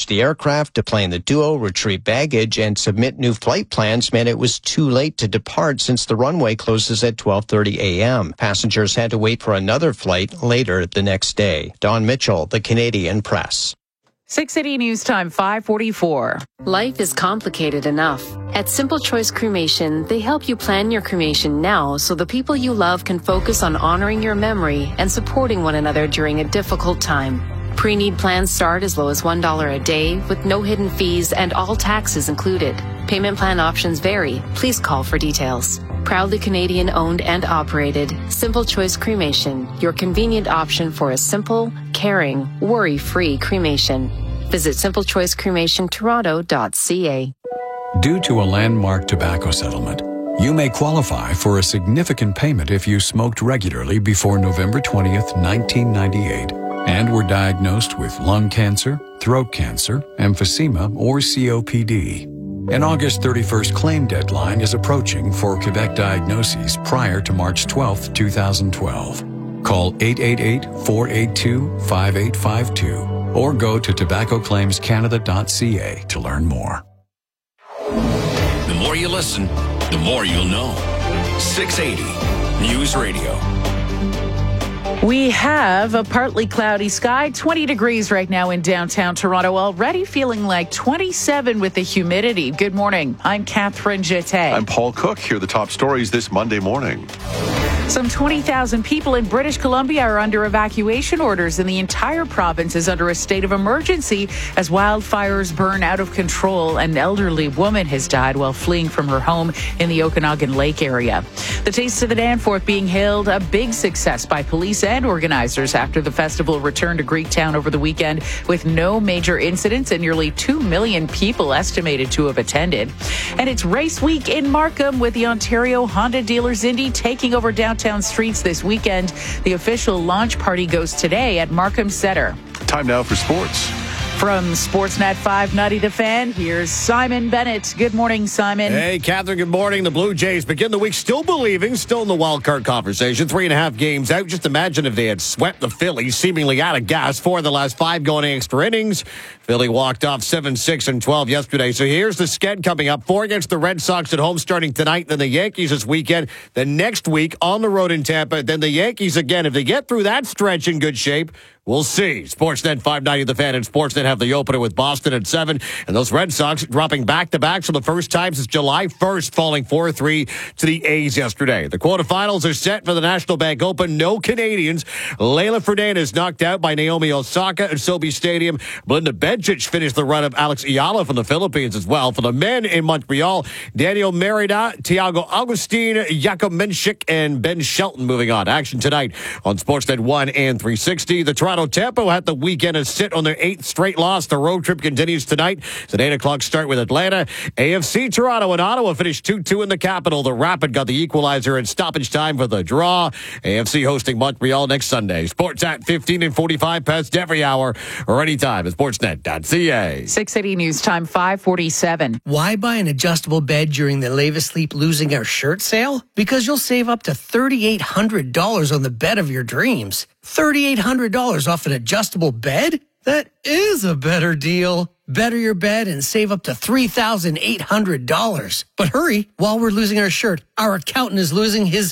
the aircraft, deplane the duo, retrieve baggage, and submit new flight plans meant it was too late to depart since the runway closes at 12:30 a.m. Passengers had to wait for another flight later the next day. Don Mitchell, the Canadian Press. 680 News Time, 5:44. Life is complicated enough. At Simple Choice Cremation, they help you plan your cremation now so the people you love can focus on honoring your memory and supporting one another during a difficult time. Pre-need plans start as low as $1 a day with no hidden fees and all taxes included. Payment plan options vary. Please call for details. Proudly Canadian owned and operated, Simple Choice Cremation, your convenient option for a simple, caring, worry-free cremation. Visit simplechoicecremationtoronto.ca. Due to a landmark tobacco settlement, you may qualify for a significant payment if you smoked regularly before November 20th, 1998, and were diagnosed with lung cancer, throat cancer, emphysema, or COPD. An August 31st claim deadline is approaching for Quebec diagnoses prior to March 12, 2012. Call 888-482-5852 or go to tobaccoclaimscanada.ca to learn more. The more you listen, the more you'll know. 680 News Radio. We have a partly cloudy sky, 20 degrees right now in downtown Toronto, already feeling like 27 with the humidity. Good morning. I'm Catherine Jeté. I'm Paul Cook. Here are the top stories this Monday morning. Some 20,000 people in British Columbia are under evacuation orders, and the entire province is under a state of emergency as wildfires burn out of control. An elderly woman has died while fleeing from her home in the Okanagan Lake area. The Taste of the Danforth being hailed a big success by police and organizers after the festival returned to Greektown over the weekend with no major incidents and nearly 2 million people estimated to have attended. And it's race week in Markham with the Ontario Honda Dealers Indy taking over downtown streets this weekend. The official launch party goes today at Markham Centre. Time now for sports. From Sportsnet 590 The Fan, here's Simon Bennett. Good morning, Simon. Hey, Catherine, good morning. The Blue Jays begin the week still believing, still in the wild card conversation. 3.5 games out. Just imagine if they had swept the Phillies, seemingly out of gas. 4 of the last 5 going extra innings. Philly walked off 7-6-12 yesterday. So here's the sked coming up. 4 against the Red Sox at home starting tonight. Then the Yankees this weekend. Then next week on the road in Tampa. Then the Yankees again. If they get through that stretch in good shape, we'll see. Sportsnet 590 The Fan and Sportsnet have the opener with Boston at 7. And those Red Sox dropping back-to-backs for the first time since July 1st, falling 4-3 to the A's yesterday. The quarterfinals are set for the National Bank Open. No Canadians. Leylah Fernandez knocked out by Naomi Osaka at Sobe Stadium. Belinda Bencic finished the run of Alex Ayala from the Philippines as well. For the men in Montreal, Daniel Merida, Thiago Agustin, Jakub Menchik, and Ben Shelton moving on. Action tonight on Sportsnet 1 and 360. The Toronto Tempo had the weekend to sit on their 8th straight loss. The road trip continues tonight. It's an 8 o'clock start with Atlanta. AFC Toronto and Ottawa finished 2-2 in the capital. The Rapid got the equalizer in stoppage time for the draw. AFC hosting Montreal next Sunday. Sports at 15 and 45 past every hour or anytime at sportsnet.ca. 680 News Time, 5:47. Why buy an adjustable bed during the Leva Sleep Losing Our Shirt sale? Because you'll save up to $3,800 on the bed of your dreams. $3,800 off an adjustable bed? That is a better deal. Better your bed and save up to $3,800. But hurry, while we're losing our shirt, our accountant is losing his,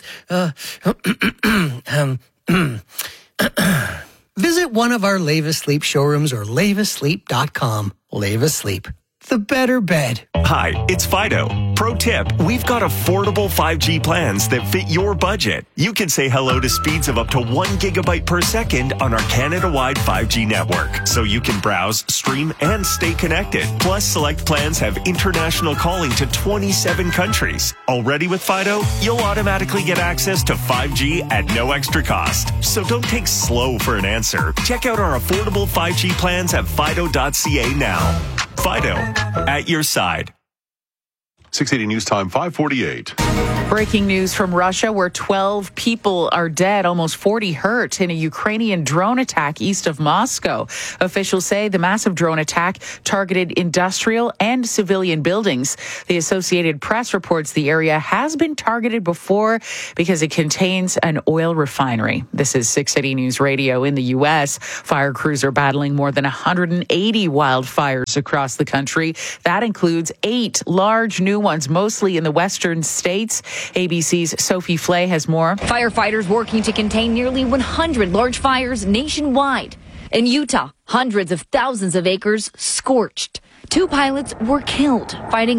Visit one of our Leva Sleep showrooms or levasleep.com. Leva Sleep, the better bed. Hi, it's Fido. Pro tip, we've got affordable 5G plans that fit your budget. You can say hello to speeds of up to 1 gigabyte per second on our Canada-wide 5G network, so you can browse, stream, and stay connected. Plus, select plans have international calling to 27 countries. Already with Fido, you'll automatically get access to 5G at no extra cost. So don't take slow for an answer. Check out our affordable 5G plans at fido.ca now. Fido, at your side. 680 News Time, 5:48. Breaking news from Russia, where 12 people are dead, almost 40 hurt in a Ukrainian drone attack east of Moscow. Officials say the massive drone attack targeted industrial and civilian buildings. The Associated Press reports the area has been targeted before because it contains an oil refinery. This is 680 News Radio. In the U.S., fire crews are battling more than 180 wildfires across the country. That includes 8 large new ones, mostly in the western states. ABC's Sophie Flay has more. Firefighters working to contain nearly 100 large fires nationwide. In Utah, hundreds of thousands of acres scorched. 2 pilots were killed fighting a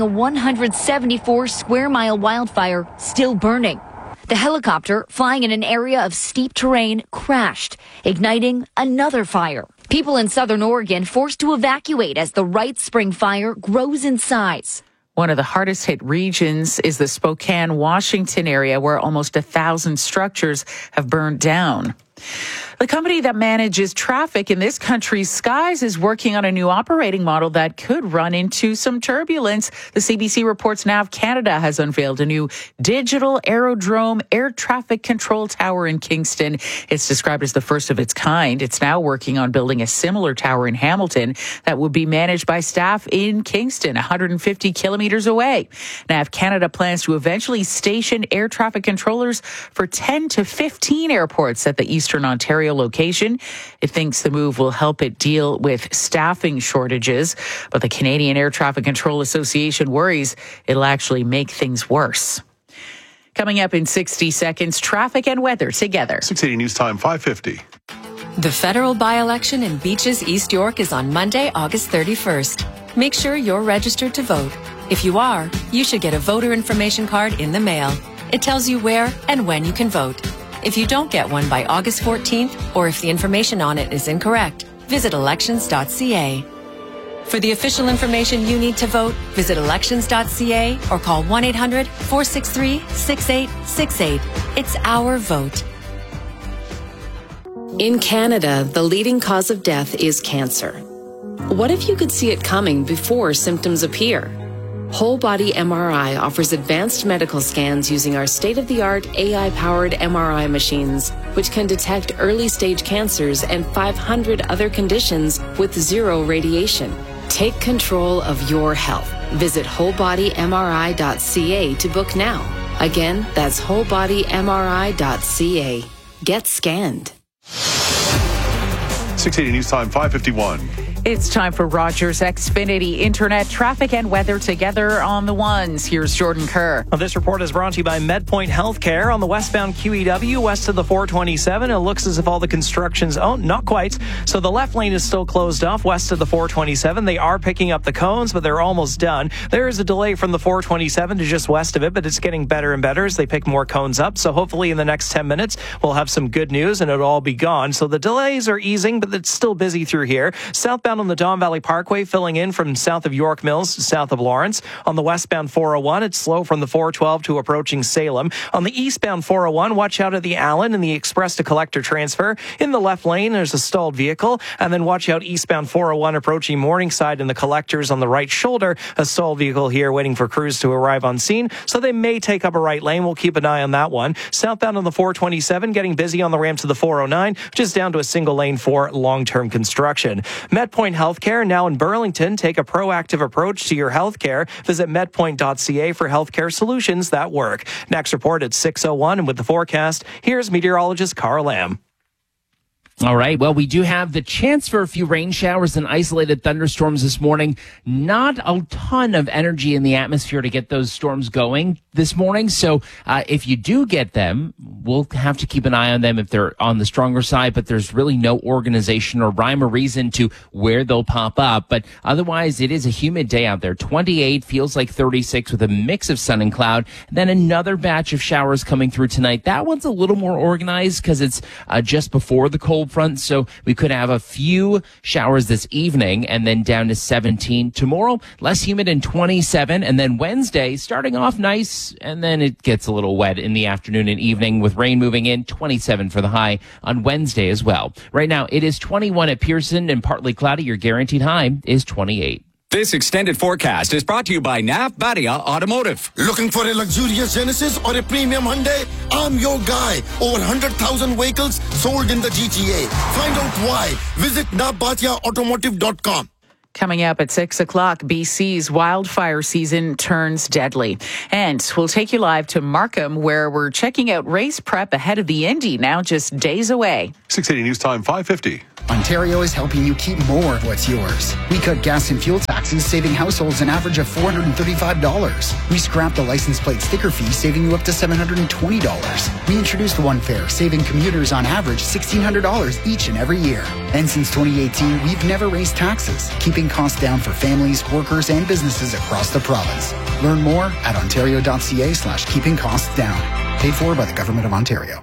174 square mile wildfire still burning. The helicopter flying in an area of steep terrain crashed, igniting another fire. People in southern Oregon forced to evacuate as the Wright Spring fire grows in size. One of the hardest hit regions is the Spokane, Washington area, where almost 1,000 structures have burned down. The company that manages traffic in this country's skies is working on a new operating model that could run into some turbulence. The CBC reports NAV Canada has unveiled a new digital aerodrome air traffic control tower in Kingston. It's described as the first of its kind. It's now working on building a similar tower in Hamilton that would be managed by staff in Kingston, 150 kilometers away. NAV Canada plans to eventually station air traffic controllers for 10 to 15 airports at the Eastern Ontario location. It thinks the move will help it deal with staffing shortages, but the Canadian Air Traffic Control Association worries it'll actually make things worse. Coming up in 60 seconds, traffic and weather together. 680 News Time, 5:50. The federal by-election in Beaches, East York is on Monday, August 31st. Make sure you're registered to vote. If you are, you should get a voter information card in the mail. It tells you where and when you can vote. If you don't get one by August 14th, or if the information on it is incorrect, visit elections.ca. For the official information you need to vote, visit elections.ca or call 1-800-463-6868. It's our vote. In Canada, the leading cause of death is cancer. What if you could see it coming before symptoms appear? Whole Body MRI offers advanced medical scans using our state-of-the-art AI-powered MRI machines, which can detect early-stage cancers and 500 other conditions with zero radiation. Take control of your health. Visit wholebodymri.ca to book now. Again, that's wholebodymri.ca. Get scanned. 680 News Time, 5:51. It's time for Rogers Xfinity Internet traffic and weather together on the ones. Here's Jordan Kerr. Well, this report is brought to you by MedPoint Healthcare on the westbound QEW west of the 427. It looks as if all the construction's not quite. So the left lane is still closed off west of the 427. They are picking up the cones, but they're almost done. There is a delay from the 427 to just west of it, but it's getting better and better as they pick more cones up. So hopefully in the next 10 minutes, we'll have some good news and it'll all be gone. So the delays are easing, but it's still busy through here. Southbound on the Don Valley Parkway, filling in from south of York Mills to south of Lawrence. On the westbound 401, it's slow from the 412 to approaching Salem. On the eastbound 401, watch out at the Allen and the Express to Collector transfer. In the left lane, there's a stalled vehicle. And then watch out eastbound 401 approaching Morningside and the Collectors on the right shoulder. A stalled vehicle here waiting for crews to arrive on scene. So they may take up a right lane. We'll keep an eye on that one. Southbound on the 427, getting busy on the ramp to the 409, which is down to a single lane for long-term construction. MedPoint Healthcare now in Burlington. Take a proactive approach to your healthcare. Visit medpoint.ca for healthcare solutions that work. Next report at 6:01, and with the forecast, here's meteorologist Carl Lamb. All right. Well, we do have the chance for a few rain showers and isolated thunderstorms this morning. Not a ton of energy in the atmosphere to get those storms going this morning. So if you do get them, we'll have to keep an eye on them if they're on the stronger side. But there's really no organization or rhyme or reason to where they'll pop up. But otherwise, it is a humid day out there. 28 feels like 36 with a mix of sun and cloud. Then another batch of showers coming through tonight. That one's a little more organized because it's just before the cold front, so we could have a few showers this evening and then down to 17. Tomorrow, less humid and 27, and then Wednesday, starting off nice, and then it gets a little wet in the afternoon and evening with rain moving in, 27 for the high on Wednesday as well. Right now, it is 21 at Pearson and partly cloudy. Your guaranteed high is 28. This extended forecast is brought to you by Nav Badia Automotive. Looking for a luxurious Genesis or a premium Hyundai? I'm your guy. Over 100,000 vehicles sold in the GTA. Find out why. Visit navbatiaautomotive.com. Coming up at 6 o'clock, BC's wildfire season turns deadly. And we'll take you live to Markham, where we're checking out race prep ahead of the Indy, now just days away. 680 News Time 550. Ontario is helping you keep more of what's yours. We cut gas and fuel taxes, saving households an average of $435. We scrapped the license plate sticker fee, saving you up to $720. We introduced One Fare, saving commuters on average $1,600 each and every year. And since 2018, we've never raised taxes, keeping costs down for families, workers, and businesses across the province. Learn more at ontario.ca/keeping costs down. Paid for by the Government of Ontario.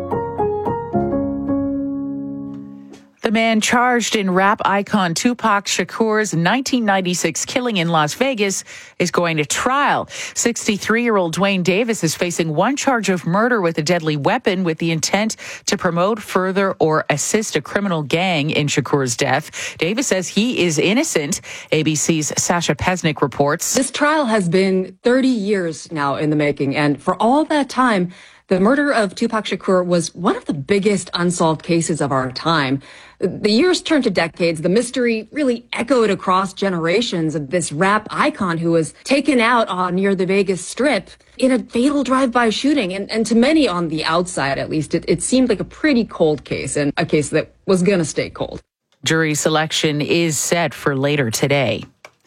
The man charged in rap icon Tupac Shakur's 1996 killing in Las Vegas is going to trial. 63-year-old Dwayne Davis is facing one charge of murder with a deadly weapon with the intent to promote, further, or assist a criminal gang in Shakur's death. Davis says he is innocent. ABC's Sasha Pesnick reports. This trial has been 30 years now in the making, and for all that time, the murder of Tupac Shakur was one of the biggest unsolved cases of our time. The years turned to decades. The mystery really echoed across generations of this rap icon who was taken out near the Vegas Strip in a fatal drive-by shooting. And to many on the outside, at least, it seemed like a pretty cold case, and a case that was going to stay cold. Jury selection is set for later today.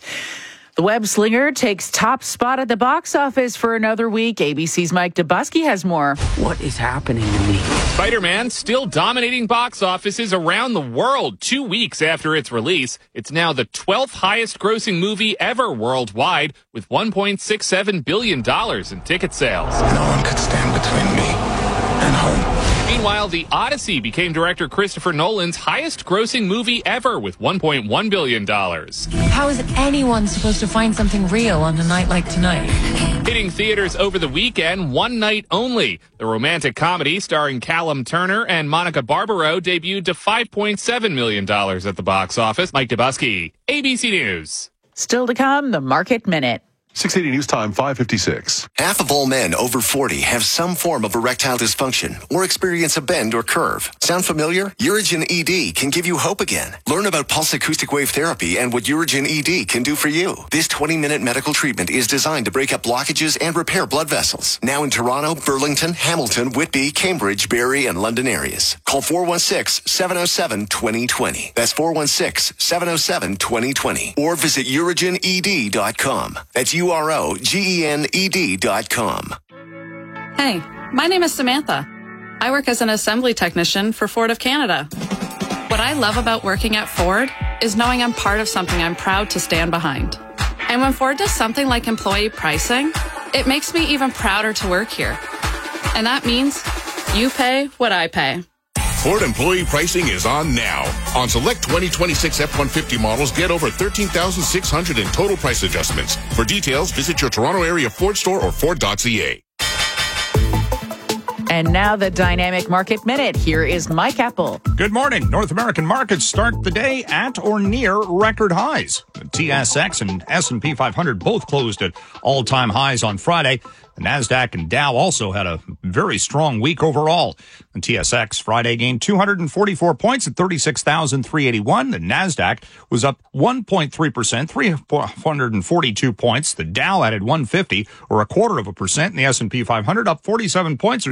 The Web Slinger takes top spot at the box office for another week. ABC's Mike Dubusky has more. What is happening to me? Spider-Man still dominating box offices around the world 2 weeks after its release. It's now the 12th highest grossing movie ever worldwide, with $1.67 billion in ticket sales. No one could stand between me and home. Meanwhile, The Odyssey became director Christopher Nolan's highest grossing movie ever, with $1.1 billion. How is anyone supposed to find something real on a night like tonight? Hitting theaters over the weekend, One Night Only. The romantic comedy starring Callum Turner and Monica Barbaro debuted to $5.7 million at the box office. Mike Dubusky, ABC News. Still to come, the Market Minute. 680 News Time 556. Half of all men over 40 have some form of erectile dysfunction or experience a bend or curve. Sound familiar? Urigen ED can give you hope again. Learn about pulse acoustic wave therapy and what Urigen ED can do for you. This 20-minute medical treatment is designed to break up blockages and repair blood vessels. Now in Toronto, Burlington, Hamilton, Whitby, Cambridge, Barrie, and London areas. Call 416-707-2020. That's 416-707-2020. Or visit urigened.com. That's UROGENED.com. Hey, my name is Samantha. I work as an assembly technician for Ford of Canada. What I love about working at Ford is knowing I'm part of something I'm proud to stand behind. And when Ford does something like employee pricing, it makes me even prouder to work here. And that means you pay what I pay. Ford employee pricing is on now. On select 2026 F-150 models, get over $13,600 in total price adjustments. For details, visit your Toronto area Ford store or Ford.ca. And now the Dynamic Market Minute. Here is Mike Apple. Good morning. North American markets start the day at or near record highs. The TSX and S&P 500 both closed at all-time highs on Friday. The NASDAQ and Dow also had a very strong week overall. The TSX Friday gained 244 points at 36,381. The NASDAQ was up 1.3%, 342 points. The Dow added 150, or 0.25%, and the S&P 500 up 47 points, or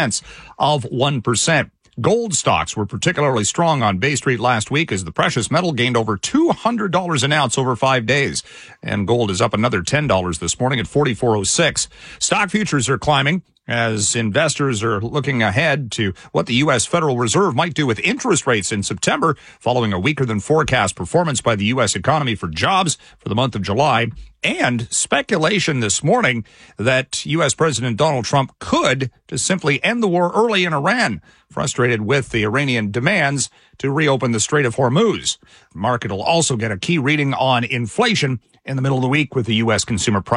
0.6%. Gold stocks were particularly strong on Bay Street last week as the precious metal gained over $200 an ounce over 5 days. And gold is up another $10 this morning at $44.06. Stock futures are climbing as investors are looking ahead to what the U.S. Federal Reserve might do with interest rates in September, following a weaker than forecast performance by the U.S. economy for jobs for the month of July, and speculation this morning that U.S. President Donald Trump could just simply end the war early in Iran, frustrated with the Iranian demands to reopen the Strait of Hormuz. The market will also get a key reading on inflation in the middle of the week with the U.S. Consumer Price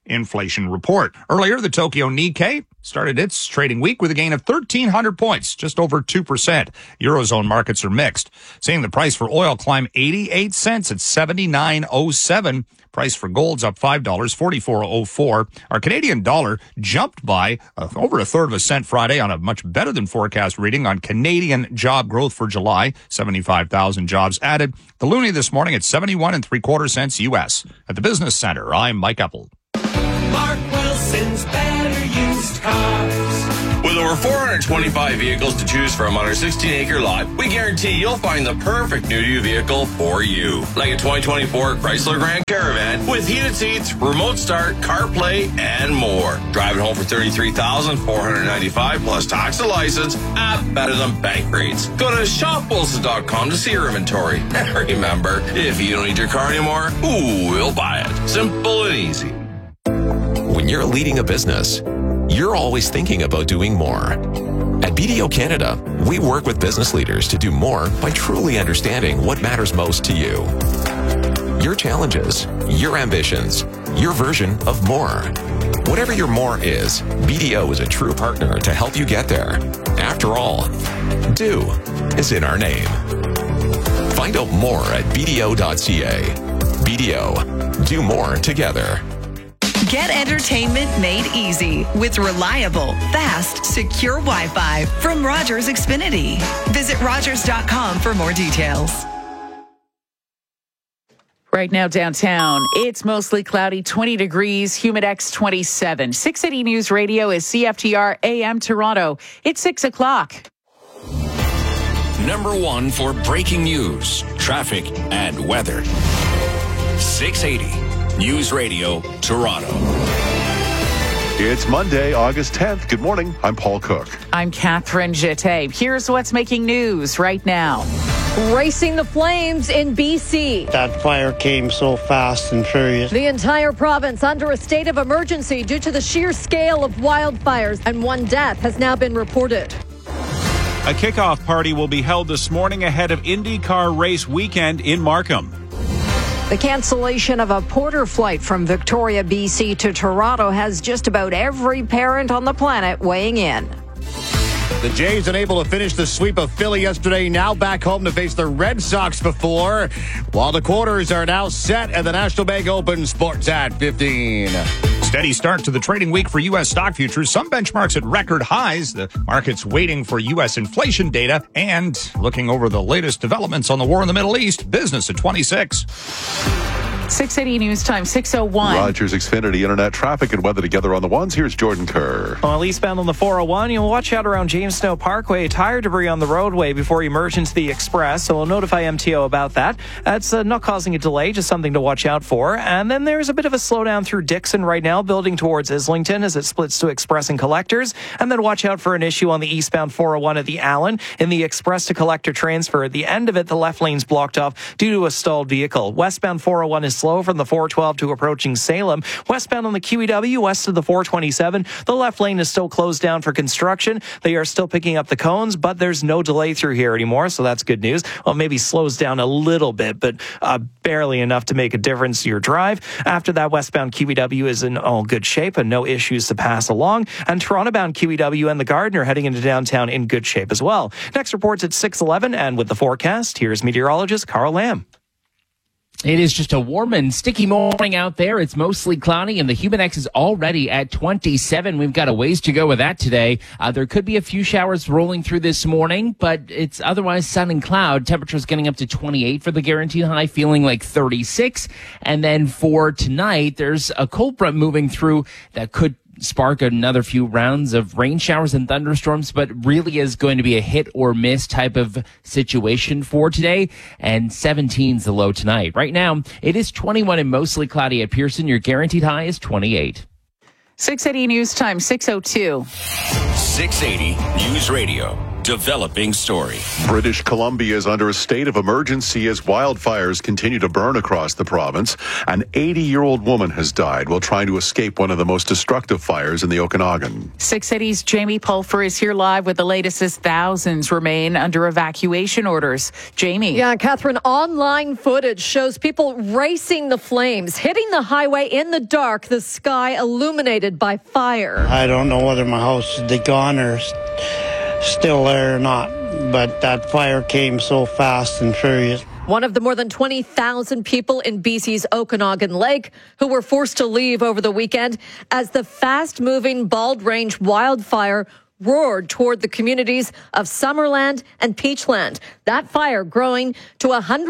inflation report. Earlier, the Tokyo Nikkei started its trading week with a gain of 1,300 points, just over 2%. Eurozone markets are mixed, seeing the price for oil climb 88 cents at $79.07. Price for gold's up $5, $44.04. Our Canadian dollar jumped by over a third of a cent Friday on a much better than forecast reading on Canadian job growth for July. 75,000 jobs added. The loonie this morning at 71 3/4 cents U.S. At the Business Center, I'm Mike Eppel. Mark Wilson's Better Used Cars. With over 425 vehicles to choose from on our 16-acre lot, we guarantee you'll find the perfect new vehicle for you. Like a 2024 Chrysler Grand Caravan with heated seats, remote start, CarPlay, and more. Driving home for $33,495 plus tax and license at better than bank rates. Go to shopwilson.com to see your inventory. And remember, if you don't need your car anymore, we'll buy it. Simple and easy. When you're leading a business, you're always thinking about doing more. At BDO Canada, we work with business leaders to do more by truly understanding what matters most to you. Your challenges, your ambitions, your version of more. Whatever your more is, BDO is a true partner to help you get there. After all, do is in our name. Find out more at BDO.ca. BDO, do more together. Get entertainment made easy with reliable, fast, secure Wi-Fi from Rogers Xfinity. Visit Rogers.com for more details. Right now downtown, it's mostly cloudy, 20 degrees, Humidex 27. 680 News Radio is CFTR AM Toronto. It's 6 o'clock. Number one for breaking news, traffic, and weather. 680 News Radio, Toronto. It's Monday, August 10th. Good morning. I'm Paul Cook. I'm Catherine Jeté. Here's what's making news right now. Racing the flames in BC. That fire came so fast and furious. The entire province under a state of emergency due to the sheer scale of wildfires, and one death has now been reported. A kickoff party will be held this morning ahead of IndyCar race weekend in Markham. The cancellation of a Porter flight from Victoria, BC to Toronto has just about every parent on the planet weighing in. The Jays unable to finish the sweep of Philly yesterday, now back home to face the Red Sox before, while the quarters are now set at the National Bank Open. Sports at 15. Steady start to the trading week for U.S. stock futures. Some benchmarks at record highs. The market's waiting for U.S. inflation data and looking over the latest developments on the war in the Middle East. Business at 26. 680 News Time, 6:01. Rogers Xfinity Internet traffic and weather together on the ones. Here's Jordan Kerr. Well, eastbound on the 401, you'll watch out around James Snow Parkway. Tire debris on the roadway before you merge into the Express, so we'll notify MTO about that. That's not causing a delay, just something to watch out for. And then there's a bit of a slowdown through Dixon right now, building towards Islington as it splits to Express and Collectors. And then watch out for an issue on the eastbound 401 at the Allen in the Express to Collector transfer. At the end of it, the left lane's blocked off due to a stalled vehicle. Westbound 401 is slow from the 412 to approaching Salem. Westbound on the QEW, west of the 427, the left lane is still closed down for construction. They are still picking up the cones, but there's no delay through here anymore, so that's good news. Well, maybe slows down a little bit, but barely enough to make a difference to your drive. After that, westbound QEW is in all good shape and no issues to pass along. And Toronto-bound QEW and the Gardiner heading into downtown in good shape as well. Next report's at 6:11, and with the forecast, here's meteorologist Carl Lamb. It is just a warm and sticky morning out there. It's mostly cloudy, and the Humidex is already at 27. We've got a ways to go with that today. There could be a few showers rolling through this morning, but it's otherwise sun and cloud. Temperatures getting up to 28 for the guaranteed high, feeling like 36. And then for tonight, there's a cold front moving through that could spark another few rounds of rain showers and thunderstorms, but really is going to be a hit or miss type of situation for today. And 17's the low tonight. Right now, it is 21 and mostly cloudy at Pearson. Your guaranteed high is 28. 680 News Time, 6:02. 680 News Radio, developing story. British Columbia is under a state of emergency as wildfires continue to burn across the province. An 80-year-old woman has died while trying to escape one of the most destructive fires in the Okanagan. 680's Jamie Pulfer is here live with the latest as thousands remain under evacuation orders. Jamie. Yeah, Catherine, online footage shows people racing the flames, hitting the highway in the dark, the sky illuminated by fire. I don't know whether my house is gone or still there or not, but that fire came so fast and furious. One of the more than 20,000 people in BC's Okanagan Lake who were forced to leave over the weekend as the fast-moving Bald Range wildfire roared toward the communities of Summerland and Peachland. That fire growing to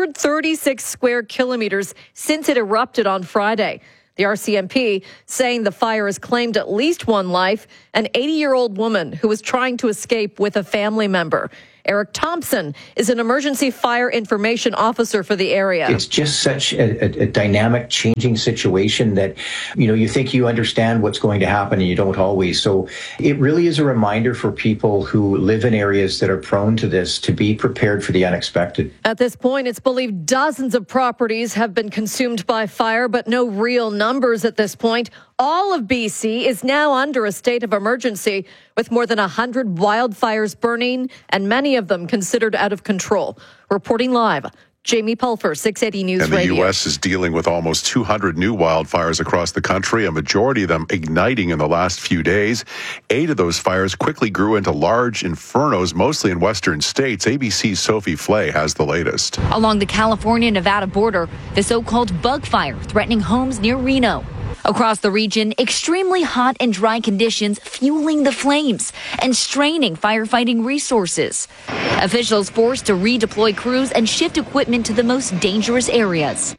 136 square kilometers since it erupted on Friday. The RCMP saying the fire has claimed at least one life, an 80-year-old woman who was trying to escape with a family member. Eric Thompson is an emergency fire information officer for the area. It's just such a dynamic, changing situation that, you think you understand what's going to happen and you don't always. So it really is a reminder for people who live in areas that are prone to this to be prepared for the unexpected. At this point, it's believed dozens of properties have been consumed by fire, but no real numbers at this point. All of BC is now under a state of emergency with more than 100 wildfires burning and many of them considered out of control. Reporting live, Jamie Pulfer, 680 News Radio. And the U.S. is dealing with almost 200 new wildfires across the country, a majority of them igniting in the last few days. 8 of those fires quickly grew into large infernos, mostly in western states. ABC's Sophie Flay has the latest. Along the California-Nevada border, the so-called bug fire threatening homes near Reno. Across the region, extremely hot and dry conditions fueling the flames and straining firefighting resources. Officials forced to redeploy crews and shift equipment to the most dangerous areas.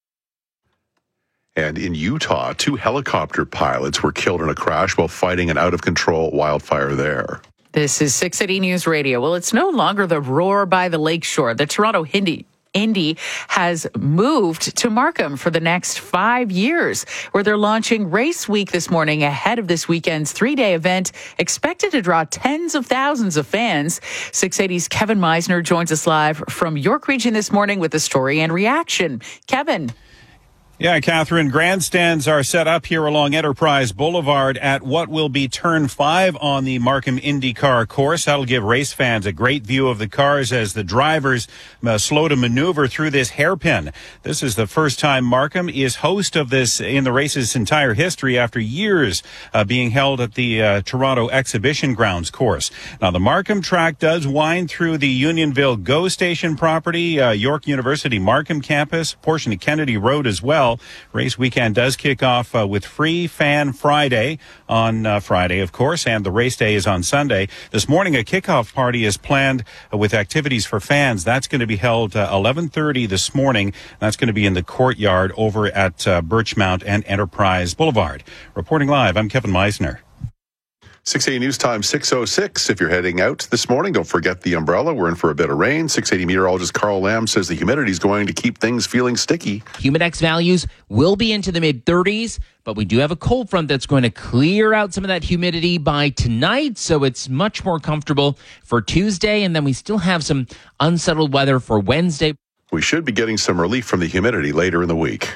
And in Utah, 2 helicopter pilots were killed in a crash while fighting an out-of-control wildfire there. This is 680 News Radio. Well, it's no longer the roar by the lakeshore. The Toronto Indy has moved to Markham for the next 5 years, where they're launching Race Week this morning ahead of this weekend's 3-day event, expected to draw tens of thousands of fans. 680's Kevin Meisner joins us live from York Region this morning with the story and reaction. Kevin. Yeah, Catherine, grandstands are set up here along Enterprise Boulevard at what will be turn 5 on the Markham IndyCar course. That'll give race fans a great view of the cars as the drivers slow to maneuver through this hairpin. This is the first time Markham is host of this in the race's entire history after years being held at the Toronto Exhibition Grounds course. Now, the Markham track does wind through the Unionville GO Station property, York University Markham campus, portion of Kennedy Road as well. Race weekend does kick off with Free Fan Friday on Friday, of course, and the race day is on Sunday. This morning, a kickoff party is planned with activities for fans. That's going to be held 11:30 this morning. That's going to be in the courtyard over at Birchmount and Enterprise Boulevard. Reporting live, I'm Kevin Meisner. 680 News Time, 6:06. If you're heading out this morning, don't forget the umbrella. We're in for a bit of rain. 680 meteorologist Carl Lamb says the humidity is going to keep things feeling sticky. Humidex values will be into the mid-30s, but we do have a cold front that's going to clear out some of that humidity by tonight, so it's much more comfortable for Tuesday, and then we still have some unsettled weather for Wednesday. We should be getting some relief from the humidity later in the week.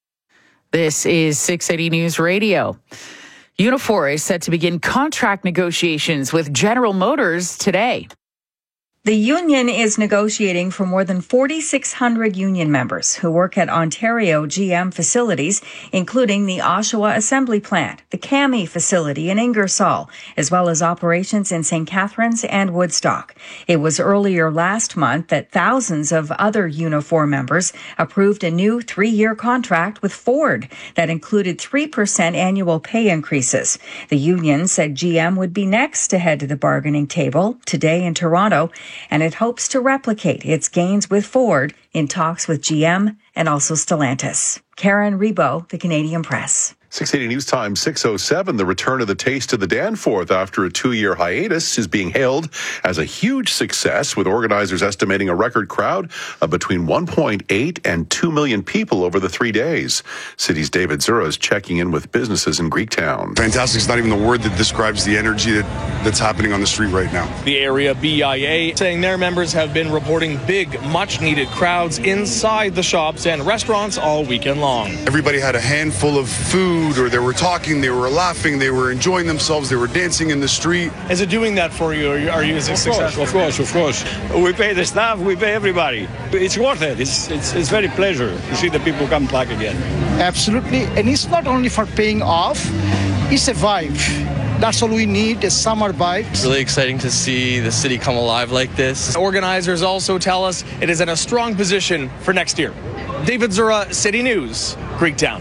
This is 680 News Radio. Unifor is set to begin contract negotiations with General Motors today. The union is negotiating for more than 4,600 union members who work at Ontario GM facilities, including the Oshawa Assembly Plant, the CAMI facility in Ingersoll, as well as operations in St. Catharines and Woodstock. It was earlier last month that thousands of other Unifor members approved a new 3-year contract with Ford that included 3% annual pay increases. The union said GM would be next to head to the bargaining table today in Toronto, and it hopes to replicate its gains with Ford in talks with GM and also Stellantis. Karen Rebo, The Canadian Press. 680 News Time 6:07. The return of the Taste of the Danforth after a 2-year hiatus is being hailed as a huge success, with organizers estimating a record crowd of between 1.8 and 2 million people over the 3 days. City's David Zura is checking in with businesses in Greektown. Fantastic is not even the word that describes the energy that's happening on the street right now. The area BIA saying their members have been reporting big, much-needed crowds inside the shops and restaurants all weekend long. Everybody had a handful of food, or they were talking, they were laughing, they were enjoying themselves, they were dancing in the street. Is it doing that for you? Are you successful? Of course. We pay the staff, we pay everybody. It's worth it. It's very pleasure to see the people come back again. Absolutely. And it's not only for paying off, it's a vibe. That's all we need, a summer vibe. It's really exciting to see the city come alive like this. Organizers also tell us it is in a strong position for next year. David Zura, City News, Greektown.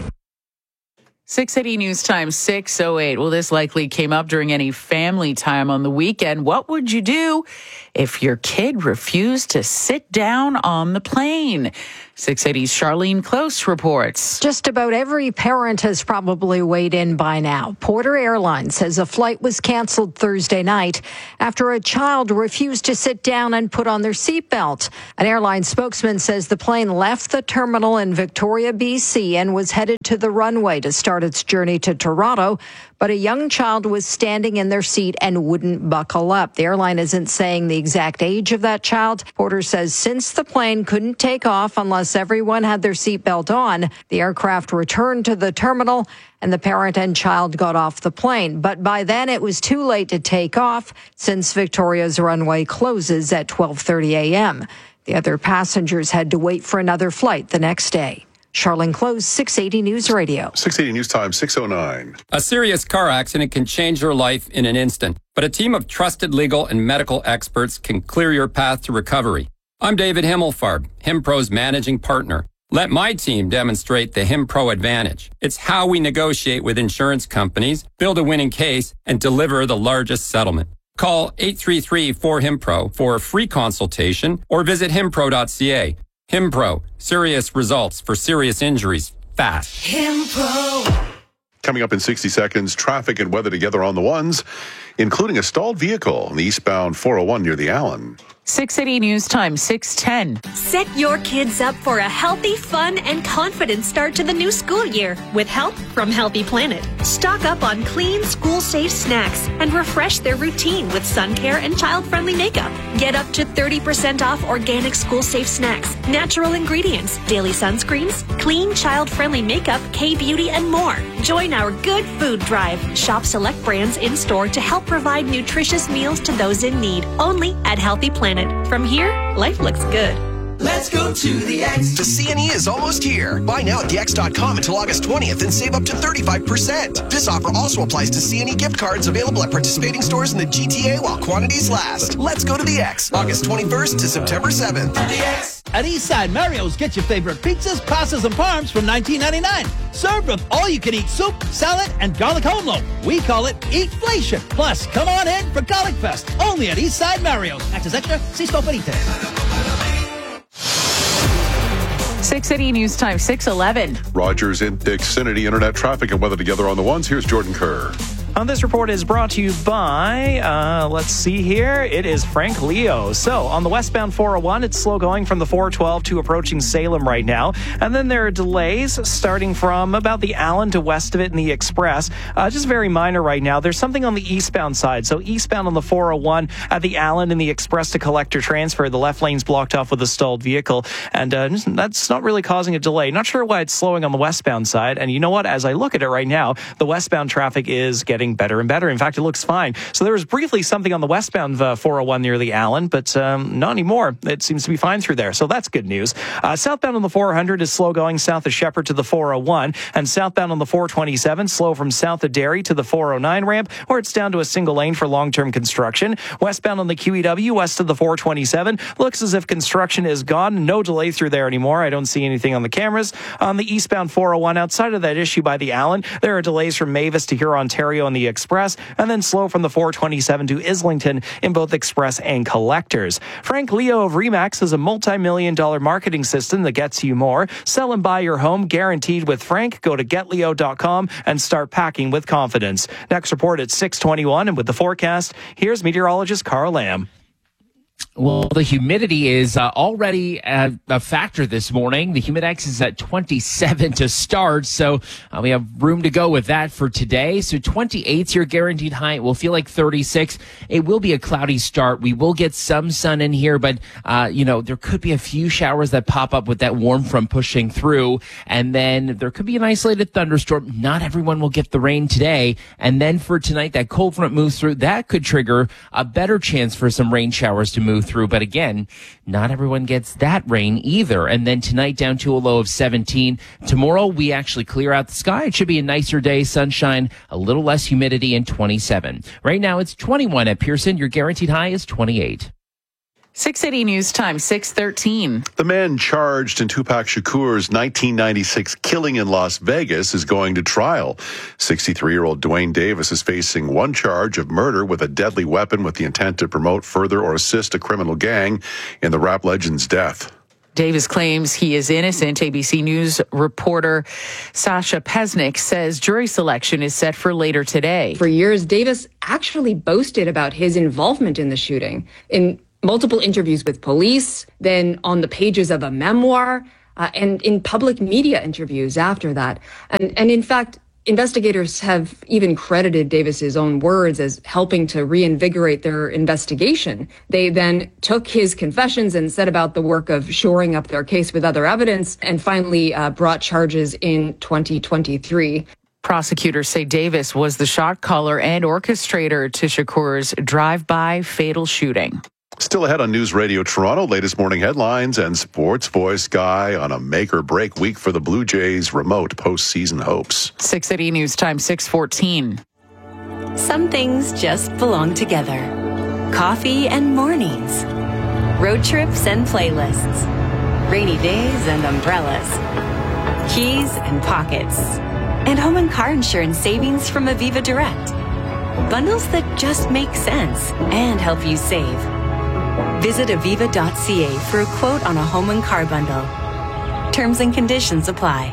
680 News Time 6:08. Well, this likely came up during any family time on the weekend. What would you do if your kid refused to sit down on the plane? 680's Charlene Close reports. Just about every parent has probably weighed in by now. Porter Airlines says a flight was canceled Thursday night after a child refused to sit down and put on their seatbelt. An airline spokesman says the plane left the terminal in Victoria, BC, and was headed to the runway to start its journey to Toronto, but a young child was standing in their seat and wouldn't buckle up. The airline isn't saying the exact age of that child. Porter says since the plane couldn't take off unless everyone had their seatbelt on, the aircraft returned to the terminal and the parent and child got off the plane. But by then it was too late to take off since Victoria's runway closes at 12:30 a.m. The other passengers had to wait for another flight the next day. Charlene Close, 680 News Radio. 680 News Time 6:09. A serious car accident can change your life in an instant, but a team of trusted legal and medical experts can clear your path to recovery. I'm David Himmelfarb, HimPro's managing partner. Let my team demonstrate the HimPro advantage. It's how we negotiate with insurance companies, build a winning case, and deliver the largest settlement. Call 833-4HIMPRO for a free consultation or visit himpro.ca. HimPro, serious results for serious injuries, fast. HimPro. Coming up in 60 seconds, traffic and weather together on the ones, including a stalled vehicle on the eastbound 401 near the Allen. 680 News Time 6:10. Set your kids up for a healthy, fun, and confident start to the new school year with help from Healthy Planet. Stock up on clean, school-safe snacks and refresh their routine with sun care and child-friendly makeup. Get up to 30% off organic school-safe snacks, natural ingredients, daily sunscreens, clean, child-friendly makeup, K-beauty, and more. Join our Good Food Drive. Shop select brands in-store to help provide nutritious meals to those in need. Only at Healthy Planet. From here, life looks good. Let's go to the X. The CNE is almost here. Buy now at thex.com until August 20th and save up to 35%. This offer also applies to CNE gift cards available at participating stores in the GTA while quantities last. Let's go to the X. August 21st to September 7th. The X. At Eastside Mario's, get your favorite pizzas, pastas, and parms from $19.99. Served with all-you-can-eat soup, salad, and garlic home loaf. We call it Eatflation. Plus, come on in for Garlic Fest. Only at Eastside Mario's. Access extra. See store for details. 680 News Time 6:11. Rogers in Xfinity Internet traffic and weather together on the ones. Here's Jordan Kerr. This report is brought to you by, let's see here, it is Frank Leo. So on the westbound 401, it's slow going from the 412 to approaching Salem right now. And then there are delays starting from about the Allen to west of it in the Express. Just very minor right now. There's something on the eastbound side. So eastbound on the 401 at the Allen and the Express to Collector transfer, the left lane's blocked off with a stalled vehicle. And that's not really causing a delay. Not sure why it's slowing on the westbound side. And you know what? As I look at it right now, the westbound traffic is getting better and better. In fact, it looks fine. So there was briefly something on the westbound 401 near the Allen, but not anymore. It seems to be fine through there. So that's good news. Southbound on the 400 is slow going south of Shepherd to the 401, and southbound on the 427 slow from south of Derry to the 409 ramp, where it's down to a single lane for long-term construction. Westbound on the QEW west of the 427 looks as if construction is gone. No delay through there anymore. I don't see anything on the cameras. On the eastbound 401 outside of that issue by the Allen, there are delays from Mavis to Huron, Ontario on the the Express, and then slow from the 427 to Islington in both Express and Collectors. Frank Leo of RE/MAX is a multi-million-dollar marketing system that gets you more. Sell and buy your home guaranteed with Frank. Go to getleo.com and start packing with confidence. Next report at 6:21, and with the forecast, here's meteorologist Carl Lamb. Well, the humidity is already a factor this morning. The Humidex is at 27 to start, so we have room to go with that for today. So 28's your guaranteed high. It will feel like 36. It will be a cloudy start. We will get some sun in here, but, there could be a few showers that pop up with that warm front pushing through, and then there could be an isolated thunderstorm. Not everyone will get the rain today, and then for tonight, that cold front moves through. That could trigger a better chance for some rain showers to move through. But again, not everyone gets that rain either. And then tonight down to a low of 17. Tomorrow we actually clear out the sky. It should be a nicer day, sunshine, a little less humidity, and 27. Right now it's 21 at Pearson. Your guaranteed high is 28. 680 News Time, 6:13. The man charged in Tupac Shakur's 1996 killing in Las Vegas is going to trial. 63-year-old Dwayne Davis is facing one charge of murder with a deadly weapon with the intent to promote, further, or assist a criminal gang in the rap legend's death. Davis claims he is innocent. ABC News reporter Sasha Pesnick says jury selection is set for later today. For years, Davis actually boasted about his involvement in the shooting. In multiple interviews with police, then on the pages of a memoir, and in public media interviews after that. And in fact, investigators have even credited Davis's own words as helping to reinvigorate their investigation. They then took his confessions and set about the work of shoring up their case with other evidence, and finally brought charges in 2023. Prosecutors say Davis was the shot caller and orchestrator to Shakur's drive-by fatal shooting. Still ahead on News Radio Toronto, latest morning headlines and sports voice guy on a make-or-break week for the Blue Jays' remote postseason hopes. 680 News Time, 6:14. Some things just belong together. Coffee and mornings. Road trips and playlists. Rainy days and umbrellas. Keys and pockets. And home and car insurance savings from Aviva Direct. Bundles that just make sense and help you save. Visit aviva.ca for a quote on a home and car bundle. Terms and conditions apply.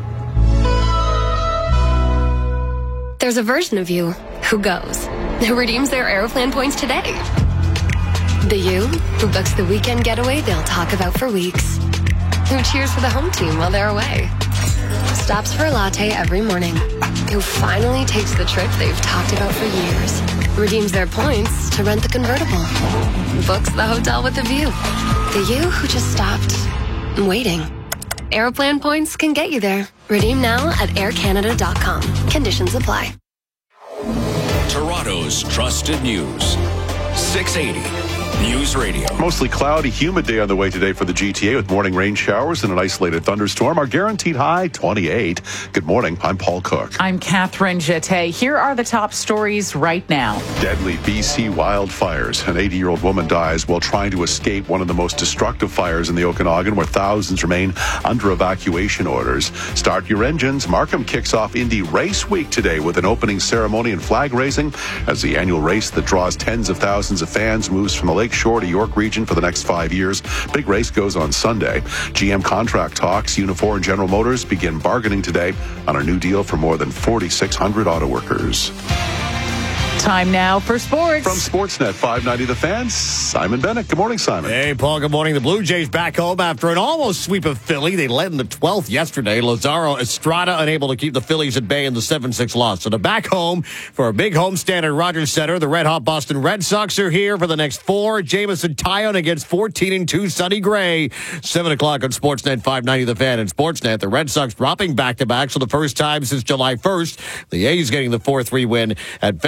There's a version of you who goes, who redeems their Aeroplan points today. The you who books the weekend getaway they'll talk about for weeks. Who cheers for the home team while they're away. Stops for a latte every morning. Who finally takes the trip they've talked about for years. Redeems their points to rent the convertible. Books the hotel with a view. The you who just stopped waiting. Aeroplan points can get you there. Redeem now at aircanada.com. Conditions apply. Toronto's trusted news. 680 News Radio. Mostly cloudy, humid day on the way today for the GTA with morning rain showers and an isolated thunderstorm. Our guaranteed high, 28. Good morning. I'm Paul Cook. I'm Catherine Jette. Here are the top stories right now. Deadly BC wildfires. An 80-year-old woman dies while trying to escape one of the most destructive fires in the Okanagan, where thousands remain under evacuation orders. Start your engines. Markham kicks off Indy Race Week today with an opening ceremony and flag raising as the annual race that draws tens of thousands of fans moves from the Lake Shore to York region for the next 5 years. Big race goes on Sunday. GM contract talks. Unifor and General Motors begin bargaining today on a new deal for more than 4,600 auto workers. Time now for sports. From Sportsnet 590 The Fan, Simon Bennett. Good morning, Simon. Hey, Paul. Good morning. The Blue Jays back home after an almost sweep of Philly. They led in the 12th yesterday. Lazaro Estrada unable to keep the Phillies at bay in the 7-6 loss. So they're back home for a big homestand at Rogers Center. The red-hot Boston Red Sox are here for the next 4. Jamison Taillon against 14-2 Sonny Gray. 7 o'clock on Sportsnet 590 The Fan and Sportsnet. The Red Sox dropping back-to-backs for the first time since July 1st. The A's getting the 4-3 win at Fenway.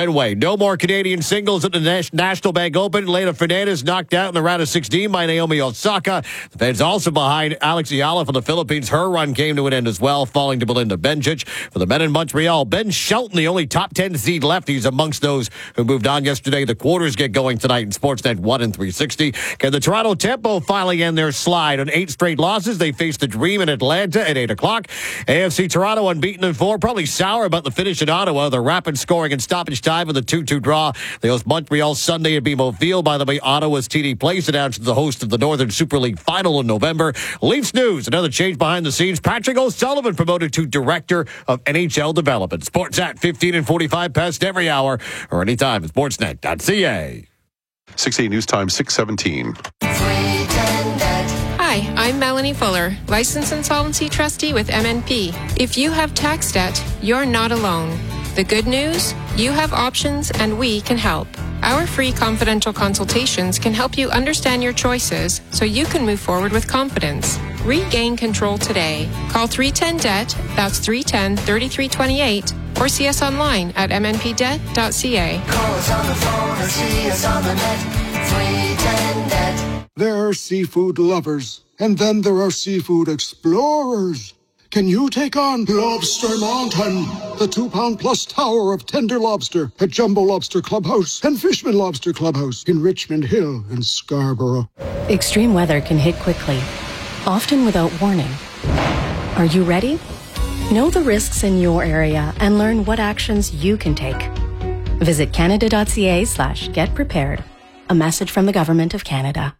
No more Canadian singles at the National Bank Open. Leylah Fernandez knocked out in the round of 16 by Naomi Osaka. The fans also behind Alex Ayala from the Philippines. Her run came to an end as well, falling to Belinda Bencic. For the men in Montreal, Ben Shelton, the only top 10 seed left. He's amongst those who moved on yesterday. The quarters get going tonight in Sportsnet 1 and 360. Can the Toronto Tempo finally end their slide? On 8 straight losses, they face the Dream in Atlanta at 8 o'clock. AFC Toronto unbeaten in 4. Probably sour about the finish in Ottawa. The rapid scoring and stoppage time with a 2-2 draw. They host Montreal Sunday at BMO Field. By the way, Ottawa's TD Place announced the host of the Northern Super League final in November. Leafs news, another change behind the scenes. Patrick O'Sullivan promoted to Director of NHL Development. Sports at 15 and 45 past every hour or anytime at sportsnet.ca. 680 News Time, 6:17. Hi, I'm Melanie Fuller, Licensed Insolvency Trustee with MNP. If you have tax debt, you're not alone. The good news? You have options and we can help. Our free confidential consultations can help you understand your choices so you can move forward with confidence. Regain control today. Call 310-DEBT, that's 310-3328, or see us online at mnpdebt.ca. Call us on the phone or see us on the net. 310-DEBT. There are seafood lovers, and then there are seafood explorers. Can you take on Lobster Mountain, the 2-pound-plus tower of tender lobster at Jumbo Lobster Clubhouse and Fishman Lobster Clubhouse in Richmond Hill and Scarborough? Extreme weather can hit quickly, often without warning. Are you ready? Know the risks in your area and learn what actions you can take. Visit canada.ca/getprepared. A message from the Government of Canada.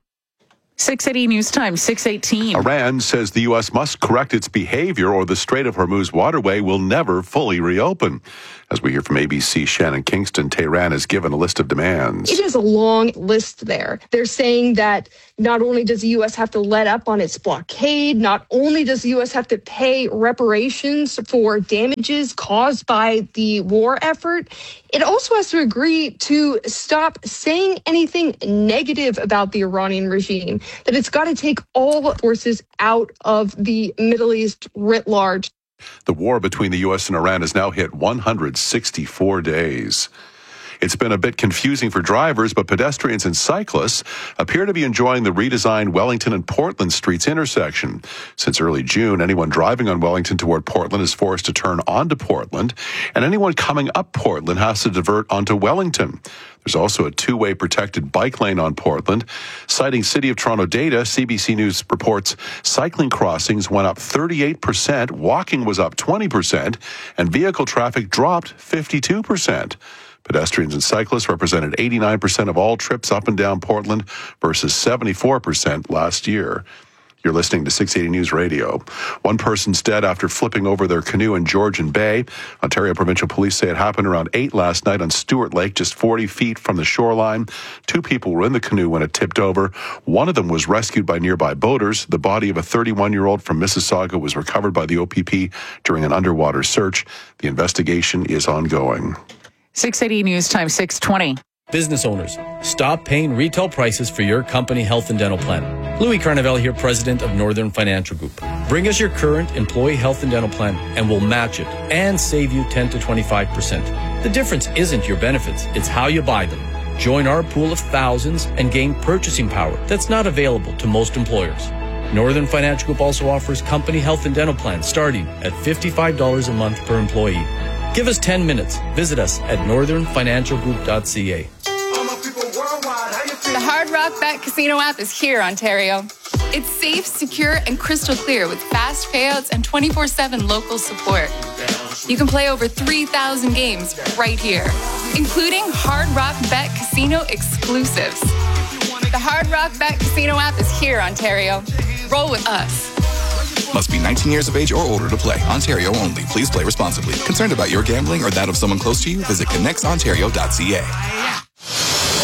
680 News Time, 6:18. Iran says the U.S. must correct its behavior or the Strait of Hormuz waterway will never fully reopen. As we hear from ABC Shannon Kingston, Tehran has given a list of demands. It is a long list there. They're saying that not only does the U.S. have to let up on its blockade, not only does the U.S. have to pay reparations for damages caused by the war effort, it also has to agree to stop saying anything negative about the Iranian regime, that it's got to take all forces out of the Middle East writ large. The war between the U.S. and Iran has now hit 164 days. It's been a bit confusing for drivers, but pedestrians and cyclists appear to be enjoying the redesigned Wellington and Portland Streets intersection. Since early June, anyone driving on Wellington toward Portland is forced to turn onto Portland, and anyone coming up Portland has to divert onto Wellington. There's also a 2-way protected bike lane on Portland. Citing City of Toronto data, CBC News reports cycling crossings went up 38%, walking was up 20%, and vehicle traffic dropped 52%. Pedestrians and cyclists represented 89% of all trips up and down Portland versus 74% last year. You're listening to 680 News Radio. One person's dead after flipping over their canoe in Georgian Bay. Ontario Provincial Police say it happened around 8 last night on Stewart Lake, just 40 feet from the shoreline. 2 people were in the canoe when it tipped over. One of them was rescued by nearby boaters. The body of a 31-year-old from Mississauga was recovered by the OPP during an underwater search. The investigation is ongoing. 680 News Time, 6:20. Business owners, stop paying retail prices for your company health and dental plan. Louis Carnevale here, president of Northern Financial Group. Bring us your current employee health and dental plan and we'll match it and save you 10 to 25%. The difference isn't your benefits, it's how you buy them. Join our pool of thousands and gain purchasing power that's not available to most employers. Northern Financial Group also offers company health and dental plans starting at $55 a month per employee. Give us 10 minutes. Visit us at northernfinancialgroup.ca. The Hard Rock Bet Casino app is here, Ontario. It's safe, secure, and crystal clear with fast payouts and 24/7 local support. You can play over 3,000 games right here, including Hard Rock Bet Casino exclusives. The Hard Rock Bet Casino app is here, Ontario. Roll with us. Must be 19 years of age or older to play. Ontario only. Please play responsibly. Concerned about your gambling or that of someone close to you? Visit connectsontario.ca.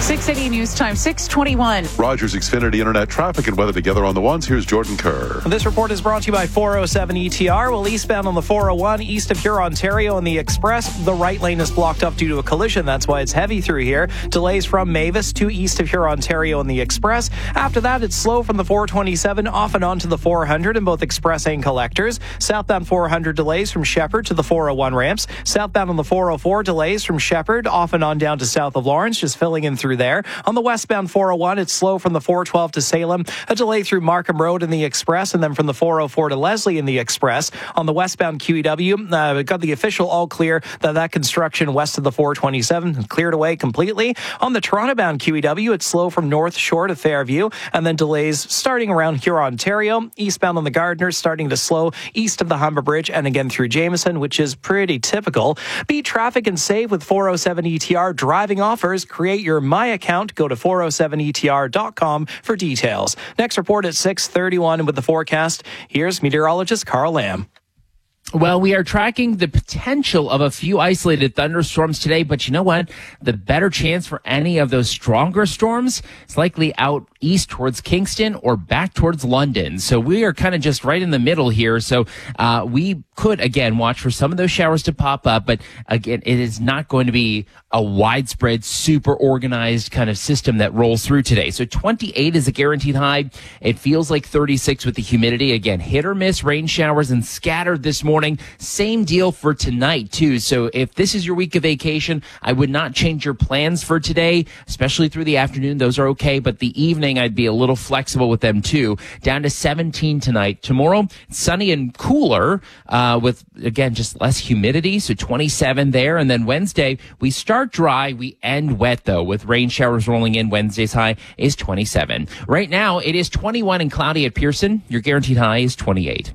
680 News Time, 6:21. Rogers Xfinity Internet traffic and weather together on the ones. Here's Jordan Kerr. This report is brought to you by 407 ETR. Well, eastbound on the 401, east of Huron, Ontario, and the Express, the right lane is blocked up due to a collision. That's why it's heavy through here. Delays from Mavis to east of Huron, Ontario, and the Express. After that, it's slow from the 427 off and on to the 400 in both Express and Collectors. Southbound 400 delays from Shepherd to the 401 ramps. Southbound on the 404 delays from Shepherd off and on down to south of Lawrence, just filling in through there. On the westbound 401, it's slow from the 412 to Salem, a delay through Markham Road in the Express, and then from the 404 to Leslie in the Express. On the westbound QEW, got the official all clear that construction west of the 427 cleared away completely. On the Toronto-bound QEW, it's slow from North Shore to Fairview, and then delays starting around Huron, Ontario. Eastbound on the Gardiner, starting to slow east of the Humber Bridge, and again through Jameson, which is pretty typical. Beat traffic and save with 407 ETR driving offers. Create your My Account. Go to 407etr.com for details. Next report at 6:31 with the forecast. Here's meteorologist Carl Lamb. Well, we are tracking the potential of a few isolated thunderstorms today, but you know what? The better chance for any of those stronger storms is likely out east towards Kingston or back towards London. So we are kind of just right in the middle here. So we could, again, watch for some of those showers to pop up, but again, it is not going to be a widespread, super organized kind of system that rolls through today. So 28 is a guaranteed high. It feels like 36 with the humidity. Again, hit or miss rain showers and scattered this morning. Same deal for tonight, too. So if this is your week of vacation, I would not change your plans for today, especially through the afternoon. Those are okay, but the evening, I'd be a little flexible with them, too. Down to 17 tonight. Tomorrow, sunny and cooler with, again, just less humidity, so 27 there. And then Wednesday, we start dry, we end wet, though, with rain showers rolling in. Wednesday's high is 27. Right now, it is 21 and cloudy at Pearson. Your guaranteed high is 28.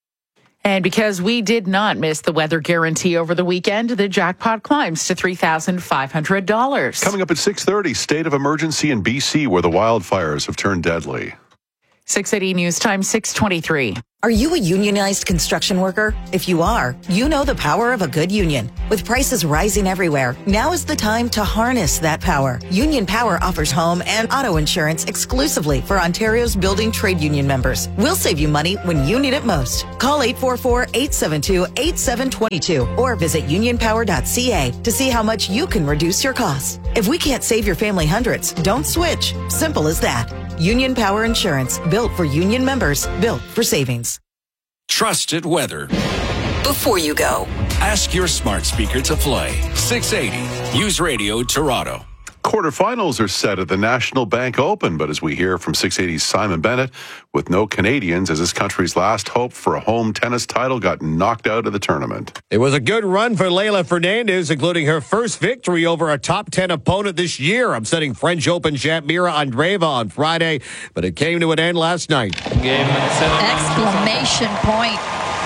And because we did not miss the weather guarantee over the weekend, the jackpot climbs to $3,500. Coming up at 6:30, state of emergency in BC where the wildfires have turned deadly. 680 News Time, 6:23. Are you a unionized construction worker? If you are, you know the power of a good union. With prices rising everywhere, now is the time to harness that power. Union Power offers home and auto insurance exclusively for Ontario's building trade union members. We'll save you money when you need it most. Call 844-872-8722 or visit unionpower.ca to see how much you can reduce your costs. If we can't save your family hundreds, don't switch. Simple as that. Union Power Insurance, built for union members, built for savings. Trusted weather. Before you go, ask your smart speaker to play 680 News Radio Toronto. Quarterfinals are set at the National Bank Open, but as we hear from 680's Simon Bennett, with no Canadians as this country's last hope for a home tennis title got knocked out of the tournament. It was a good run for Leylah Fernandez, including her first victory over a top 10 opponent this year, upsetting French Open champ Mira Andreeva on Friday, but it came to an end last night. Exclamation point.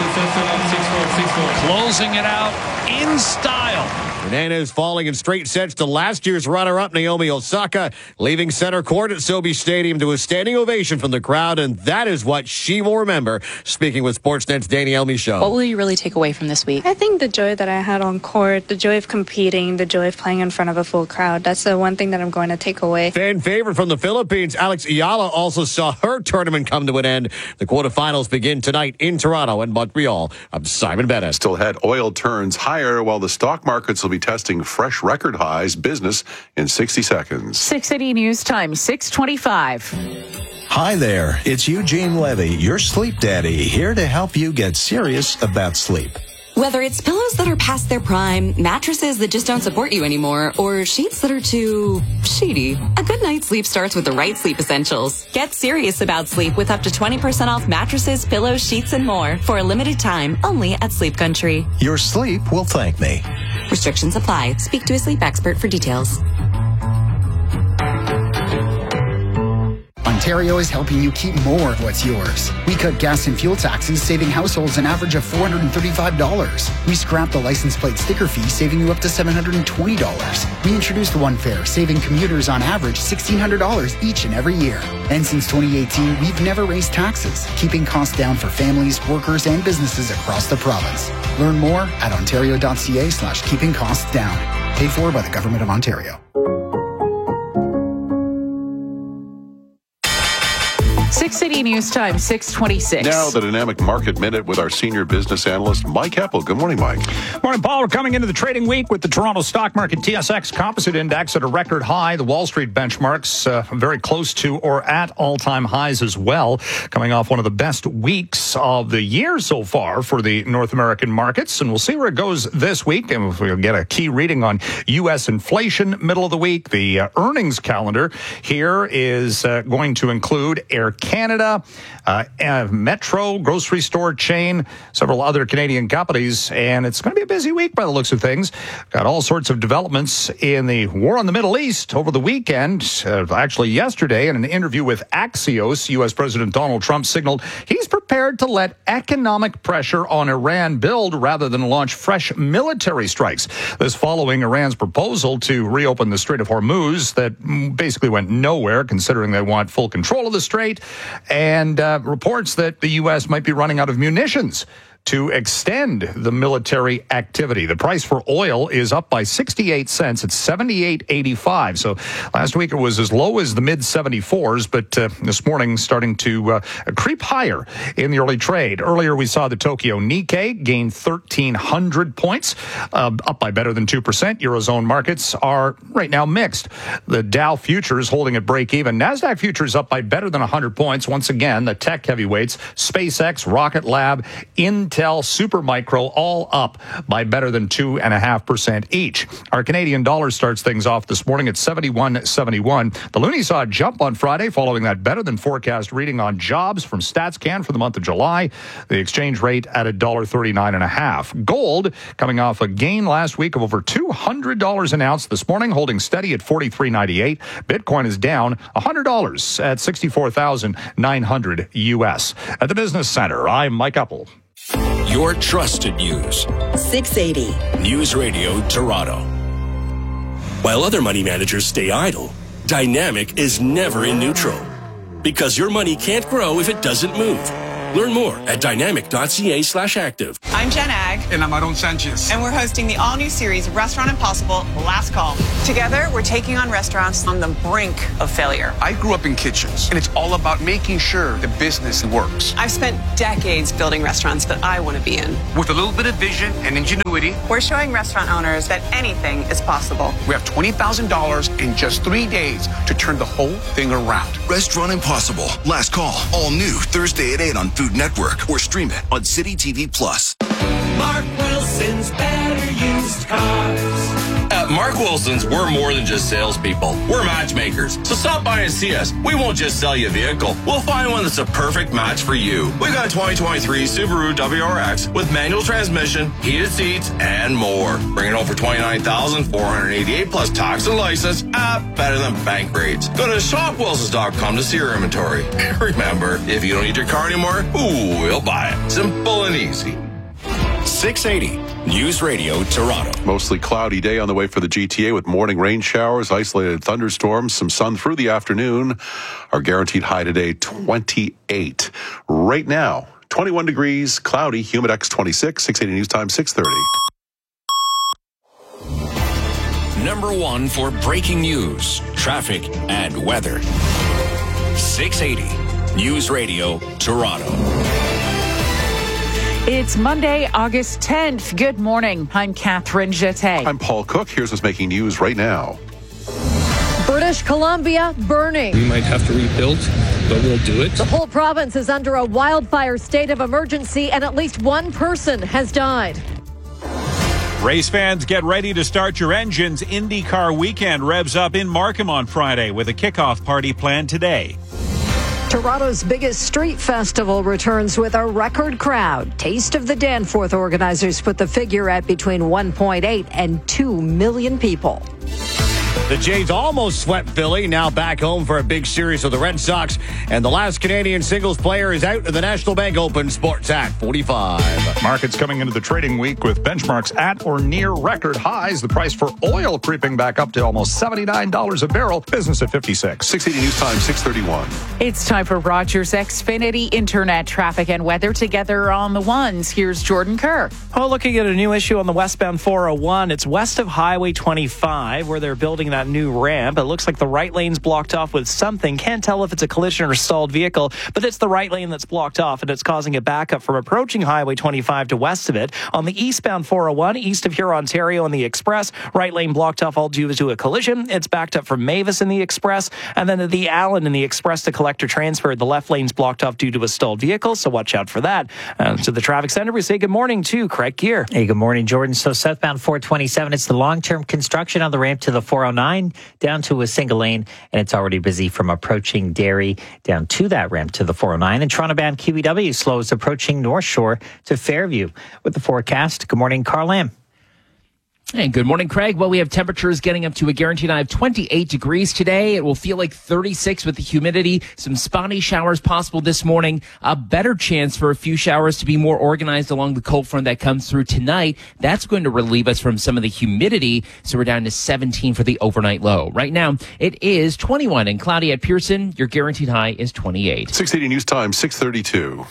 6-4. Closing it out in style. Fernandez falling in straight sets to last year's runner-up Naomi Osaka, leaving center court at Sobe Stadium to a standing ovation from the crowd, and that is what she will remember. Speaking with Sportsnet's Danielle Michaud. What will you really take away from this week? I think the joy that I had on court, the joy of competing, the joy of playing in front of a full crowd. That's the one thing that I'm going to take away. Fan favorite from the Philippines, Alex Ayala, also saw her tournament come to an end. The quarterfinals begin tonight in Toronto and Montreal. I'm Simon Bennett. Still ahead, oil turns higher while the stock markets will be testing fresh record highs. Business in 60 seconds. 680 News Time, 6:25. Hi there, it's Eugene Levy, your sleep daddy, here to help you get serious about sleep. Whether it's pillows that are past their prime, mattresses that just don't support you anymore, or sheets that are too sheety, a good night's sleep starts with the right sleep essentials. Get serious about sleep with up to 20% off mattresses, pillows, sheets, and more for a limited time only at Sleep Country. Your sleep will thank me. Restrictions apply. Speak to a sleep expert for details. Ontario is helping you keep more of what's yours. We cut gas and fuel taxes, saving households an average of $435. We scrapped the license plate sticker fee, saving you up to $720. We introduced One Fare, saving commuters on average $1,600 each and every year. And since 2018, we've never raised taxes, keeping costs down for families, workers, and businesses across the province. Learn more at ontario.ca/keeping costs down. Paid for by the Government of Ontario. 680 News Time, 6:26. Now the Dynamic Market Minute with our senior business analyst, Mike Heppel. Good morning, Mike. Morning, Paul. We're coming into the trading week with the Toronto Stock Market TSX Composite Index at a record high. The Wall Street benchmarks very close to or at all-time highs as well, coming off one of the best weeks of the year so far for the North American markets. And we'll see where it goes this week. And we'll get a key reading on U.S. inflation middle of the week. The earnings calendar here is going to include Air Canada, Metro, grocery store chain, several other Canadian companies. And it's going to be a busy week by the looks of things. Got all sorts of developments in the war on the Middle East over the weekend. Actually, yesterday, in an interview with Axios, U.S. President Donald Trump signaled he's prepared to let economic pressure on Iran build rather than launch fresh military strikes. This following Iran's proposal to reopen the Strait of Hormuz that basically went nowhere, considering they want full control of the strait, and reports that the U.S. might be running out of munitions to extend the military activity. The price for oil is up by 68 cents. It's $78.85. So last week it was as low as the mid-74s, but this morning starting to creep higher in the early trade. Earlier we saw the Tokyo Nikkei gain 1,300 points, up by better than 2%. Eurozone markets are right now mixed. The Dow futures holding at break even. NASDAQ futures up by better than 100 points. Once again, the tech heavyweights, SpaceX, Rocket Lab, Intel, Supermicro, all up by better than 2.5% each. Our Canadian dollar starts things off this morning at 71.71. The loonie saw a jump on Friday following that better than forecast reading on jobs from StatsCan for the month of July. The exchange rate at $1.39.5. Gold coming off a gain last week of over $200 an ounce this morning, holding steady at $43.98. Bitcoin is down $100 at $64,900 US. At the Business Center, I'm Mike Heppel. Your trusted news. 680. News Radio Toronto. While other money managers stay idle, Dynamic is never in neutral. Because your money can't grow if it doesn't move. Learn more at dynamic.ca/active. I'm Jen Ag. And I'm Aaron Sanchez. And we're hosting the all-new series, Restaurant Impossible, Last Call. Together, we're taking on restaurants on the brink of failure. I grew up in kitchens, and it's all about making sure the business works. I've spent decades building restaurants that I want to be in. With a little bit of vision and ingenuity, we're showing restaurant owners that anything is possible. We have $20,000 in just 3 days to turn the whole thing around. Restaurant Impossible, Last Call, all new Thursday at 8 on Food Network, or stream it on City TV Plus. Mark Wilson's Better Used Cars. At Mark Wilson's, we're more than just salespeople. We're matchmakers. So stop by and see us. We won't just sell you a vehicle. We'll find one that's a perfect match for you. We've got a 2023 Subaru WRX with manual transmission, heated seats, and more. Bring it home for $29,488 plus tax and license at better than bank rates. Go to shopwilsons.com to see your inventory. Remember, if you don't need your car anymore, we'll buy it. Simple and easy. 680 News Radio Toronto. Mostly cloudy day on the way for the GTA with morning rain showers, isolated thunderstorms, some sun through the afternoon. Our guaranteed high today, 28. Right now, 21 degrees, cloudy, Humidex 26, 680 News Time, 6:30. Number one for breaking news, traffic, and weather. 680 News Radio Toronto. It's Monday, August 10th. Good morning. I'm Catherine Jeté. I'm Paul Cook. Here's what's making news right now. British Columbia burning. We might have to rebuild, but we'll do it. The whole province is under a wildfire state of emergency, and at least one person has died. Race fans, get ready to start your engines. IndyCar weekend revs up in Markham on Friday with a kickoff party planned today. Toronto's biggest street festival returns with a record crowd. Taste of the Danforth organizers put the figure at between 1.8 and 2 million people. The Jays almost swept Philly, now back home for a big series with the Red Sox. And the last Canadian singles player is out of the National Bank Open. Sports at 45. Markets coming into the trading week with benchmarks at or near record highs. The price for oil creeping back up to almost $79 a barrel. Business at 56. 680 News Time, 6:31. It's time for Rogers Xfinity Internet traffic and weather together on the ones. Here's Jordan Kerr. Oh, looking at a new issue on the westbound 401. It's west of Highway 25 where they're building that that new ramp. It looks like the right lane's blocked off with something. Can't tell if it's a collision or stalled vehicle, but it's the right lane that's blocked off, and it's causing a backup from approaching Highway 25 to west of it. On the eastbound 401, east of Huron, Ontario, on the Express, right lane blocked off all due to a collision. It's backed up from Mavis in the Express, and then at the Allen in the Express to Collector Transfer, the left lane's blocked off due to a stalled vehicle, so watch out for that. To the traffic center, we say good morning to Craig Gear. Hey, good morning, Jordan. So southbound 427, it's the long-term construction on the ramp to the 409 down to a single lane, and it's already busy from approaching Derry down to that ramp to the 409. And Toronto-bound QEW slows approaching North Shore to Fairview. With the forecast, good morning, Carl Lamb. Hey, good morning, Craig. Well, we have temperatures getting up to a guaranteed high of 28 degrees today. It will feel like 36 with the humidity. Some spotty showers possible this morning. A better chance for a few showers to be more organized along the cold front that comes through tonight. That's going to relieve us from some of the humidity. So we're down to 17 for the overnight low. Right now, it is 21 and cloudy at Pearson. Your guaranteed high is 28. 680 News Time, 632.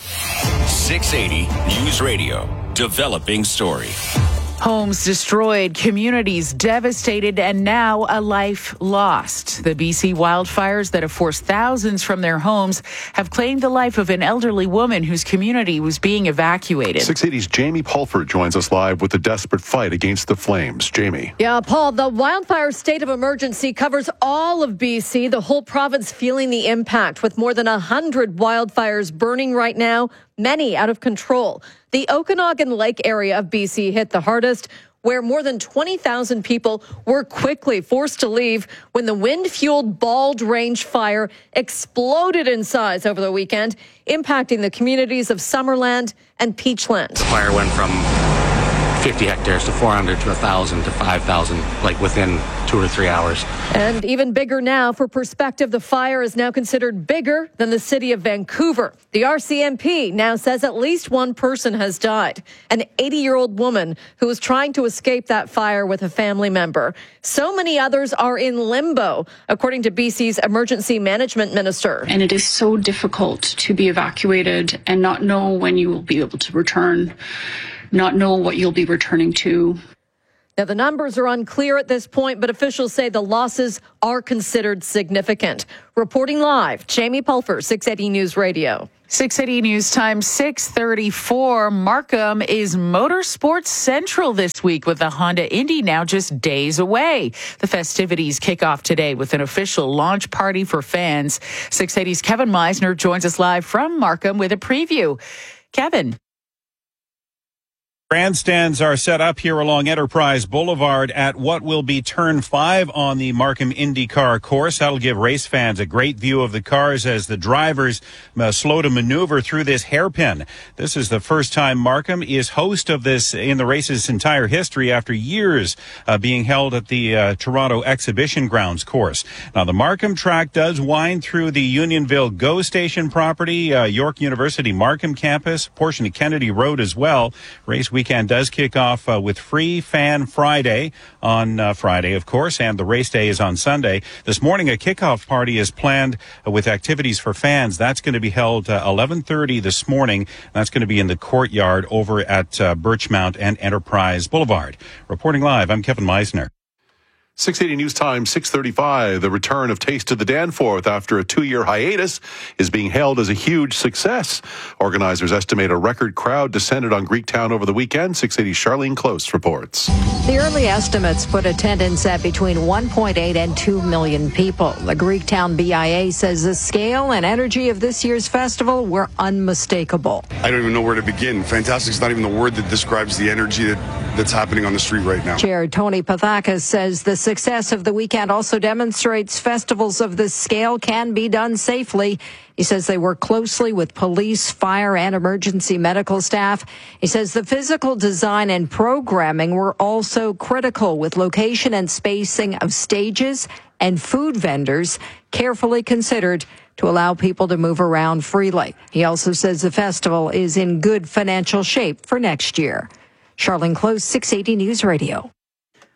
680 News Radio. Developing story. Homes destroyed, communities devastated, and now a life lost. The BC wildfires that have forced thousands from their homes have claimed the life of an elderly woman whose community was being evacuated. 680's Jamie Pulford joins us live with the desperate fight against the flames. Jamie. Yeah, Paul, the wildfire state of emergency covers all of BC, the whole province feeling the impact with more than 100 wildfires burning right now, many out of control. The Okanagan Lake area of BC hit the hardest, where more than 20,000 people were quickly forced to leave when the wind-fueled Bald Range fire exploded in size over the weekend, impacting the communities of Summerland and Peachland. The fire went from 50 hectares to 400 to 1,000 to 5,000, like within 2 or 3 hours. And even bigger now. For perspective, the fire is now considered bigger than the city of Vancouver. The RCMP now says at least one person has died, an 80-year-old woman who was trying to escape that fire with a family member. So many others are in limbo, according to BC's emergency management minister. And it is so difficult to be evacuated and not know when you will be able to return, not know what you'll be returning to. Now, the numbers are unclear at this point, but officials say the losses are considered significant. Reporting live, Jamie Pulford, 680 News Radio. 680 News Time, 6:34. Markham is Motorsports Central this week with the Honda Indy now just days away. The festivities kick off today with an official launch party for fans. 680's Kevin Meisner joins us live from Markham with a preview. Kevin. Grandstands are set up here along Enterprise Boulevard at what will be turn 5 on the Markham IndyCar course. That'll give race fans a great view of the cars as the drivers slow to maneuver through this hairpin. This is the first time Markham is host of this in the race's entire history after years being held at the Toronto Exhibition Grounds course. Now, the Markham track does wind through the Unionville GO Station property, York University Markham campus, portion of Kennedy Road as well. Race weekend does kick off with Free Fan Friday on Friday, of course, and the race day is on Sunday. This morning, a kickoff party is planned with activities for fans. That's going to be held 11:30 this morning. That's going to be in the courtyard over at Birchmount and Enterprise Boulevard. Reporting live, I'm Kevin Meisner. 680 News Time, 635. The return of Taste of the Danforth after a 2-year hiatus is being hailed as a huge success. Organizers estimate a record crowd descended on Greektown over the weekend. 680's Charlene Close reports. The early estimates put attendance at between 1.8 and 2 million people. The Greektown BIA says the scale and energy of this year's festival were unmistakable. I don't even know where to begin. Fantastic is not even the word that describes the energy that's happening on the street right now. Chair Tony Pathakis says the success of the weekend also demonstrates festivals of this scale can be done safely. He says they work closely with police, fire, and emergency medical staff. He says the physical design and programming were also critical, with location and spacing of stages and food vendors carefully considered to allow people to move around freely. He also says the festival is in good financial shape for next year. Charlene Close, 680 News Radio.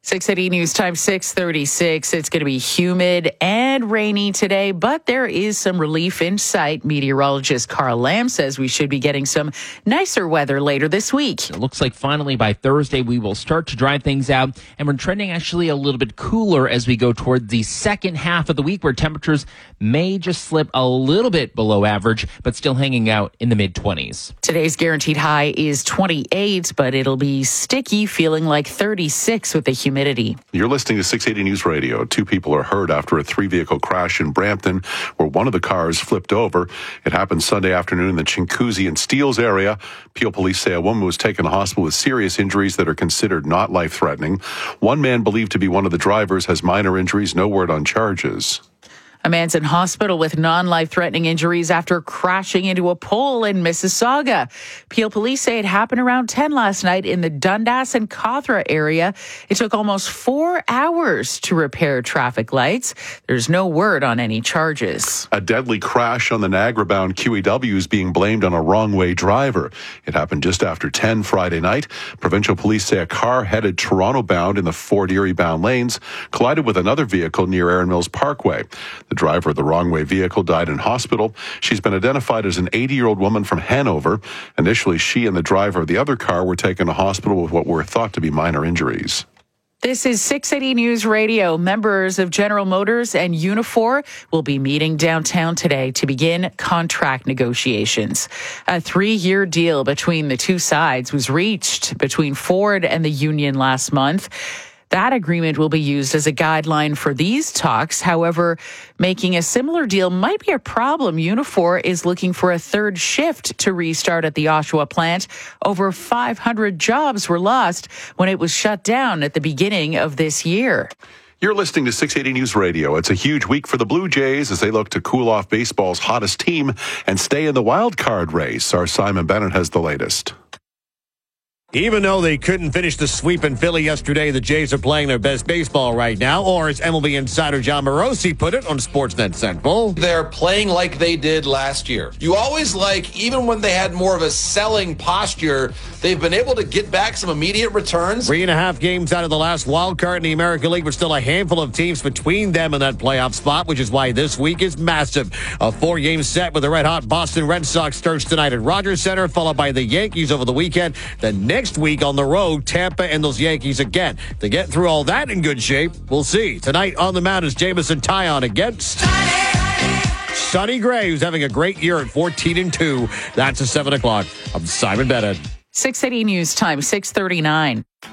680 News Time 6:36. It's going to be humid and rainy today, but there is some relief in sight. Meteorologist Carl Lamb says we should be getting some nicer weather later this week. It looks like finally by Thursday we will start to dry things out, and we're trending actually a little bit cooler as we go toward the second half of the week, where temperatures may just slip a little bit below average, but still hanging out in the mid-20s. Today's guaranteed high is 28, but it'll be sticky, feeling like 36 with the humidity. You're listening to 680 News Radio. 2 people are hurt after a 3-vehicle crash in Brampton, where one of the cars flipped over. It happened Sunday afternoon in the Chinguacousy and Steeles area. Peel police say a woman was taken to hospital with serious injuries that are considered not life-threatening. One man believed to be one of the drivers has minor injuries. No word on charges. A man's in hospital with non-life-threatening injuries after crashing into a pole in Mississauga. Peel police say it happened around 10 last night in the Dundas and Cawthra area. It took almost 4 hours to repair traffic lights. There's no word on any charges. A deadly crash on the Niagara-bound QEW is being blamed on a wrong-way driver. It happened just after 10 Friday night. Provincial police say a car headed Toronto-bound in the Fort Erie-bound lanes collided with another vehicle near Erin Mills Parkway. The driver of the wrong-way vehicle died in hospital. She's been identified as an 80-year-old woman from Hanover. Initially, she and the driver of the other car were taken to hospital with what were thought to be minor injuries. This is 680 News Radio. Members of General Motors and Unifor will be meeting downtown today to begin contract negotiations. A 3-year deal between the two sides was reached between Ford and the union last month. That agreement will be used as a guideline for these talks. However, making a similar deal might be a problem. Unifor is looking for a third shift to restart at the Oshawa plant. Over 500 jobs were lost when it was shut down at the beginning of this year. You're listening to 680 News Radio. It's a huge week for the Blue Jays as they look to cool off baseball's hottest team and stay in the wild card race. Our Simon Bennett has the latest. Even though they couldn't finish the sweep in Philly yesterday, the Jays are playing their best baseball right now, or as MLB insider John Morosi put it on Sportsnet Central, they're playing like they did last year. You always even when they had more of a selling posture, they've been able to get back some immediate returns. 3.5 games out of the last wild card in the American League, but still a handful of teams between them and that playoff spot, which is why this week is massive. A 4-game set with the red-hot Boston Red Sox starts tonight at Rogers Center, followed by the Yankees over the weekend. The next week on the road, Tampa and those Yankees again. To get through all that in good shape, we'll see. Tonight on the mound is Jameson Taillon against Sonny Gray, who's having a great year at 14-2. That's at 7 o'clock. I'm Simon Bennett. 680 News Time, 6:39.